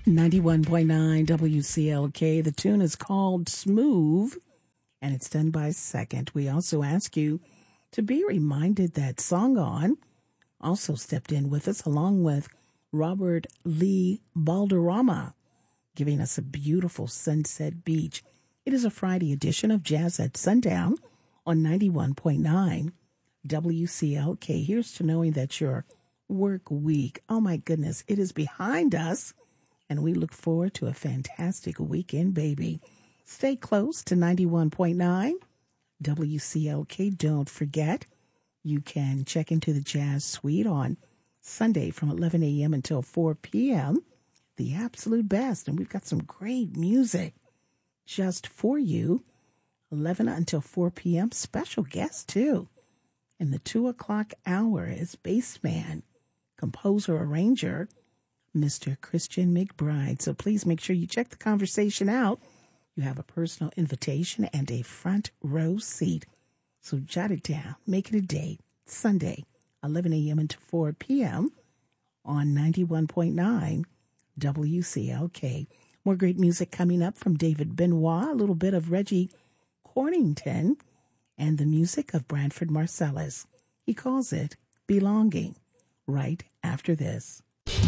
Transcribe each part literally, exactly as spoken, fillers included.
ninety-one point nine W C L K. The tune is called Smooth, and it's done by Second. We also ask you to be reminded that Song On also stepped in with us, along with Robert Lee Balderrama, giving us a beautiful Sunset Beach. It is a Friday edition of Jazz at Sundown on ninety-one point nine W C L K. Here's to knowing that your work week, oh my goodness, it is behind us, and we look forward to a fantastic weekend, baby. Stay close to ninety-one point nine W C L K. Don't forget, you can check into the Jazz Suite on Sunday from eleven a.m. until four p.m. The absolute best, and we've got some great music just for you. eleven until four p.m. Special guest, too. In the two o'clock hour is bassman, composer, arranger, Mister Christian McBride. So please make sure you check the conversation out. You have a personal invitation and a front row seat. So jot it down. Make it a date. Sunday, eleven a.m. until four p.m. on ninety-one point nine W C L K. More great music coming up from David Benoit, a little bit of Reggie Cornington, and the music of Branford Marsalis. He calls it Belonging, right after this.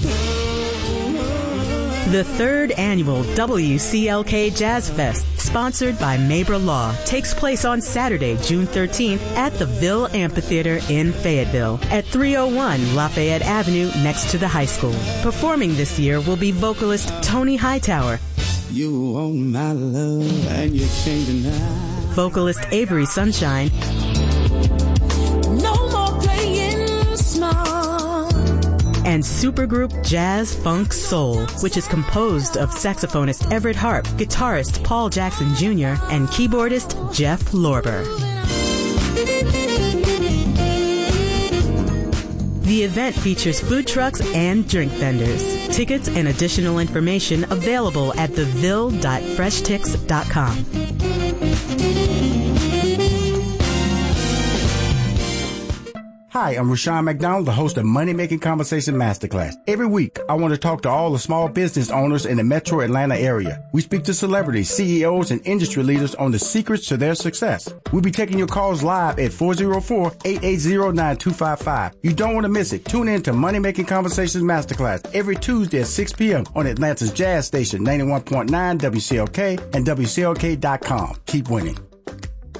The third annual W C L K Jazz Fest, sponsored by Mabra Law, takes place on Saturday, June thirteenth at the Ville Amphitheater in Fayetteville at three oh one Lafayette Avenue next to the high school. Performing this year will be vocalist Tony Hightower, you own my love and you can't deny, vocalist Avery Sunshine, no more playing small, and supergroup Jazz Funk Soul, which is composed of saxophonist Everett Harp, guitarist Paul Jackson Junior, and keyboardist Jeff Lorber. The event features food trucks and drink vendors. Tickets and additional information available at the ville dot fresh tix dot com. Hi, I'm Rashawn McDonald, the host of Money Making Conversation Masterclass. Every week, I want to talk to all the small business owners in the metro Atlanta area. We speak to celebrities, C E Os, and industry leaders on the secrets to their success. We'll be taking your calls live at four oh four, eight eight zero, nine two five five. You don't want to miss it. Tune in to Money Making Conversations Masterclass every Tuesday at six p.m. on Atlanta's Jazz Station, ninety-one point nine W C L K and W C L K dot com. Keep winning.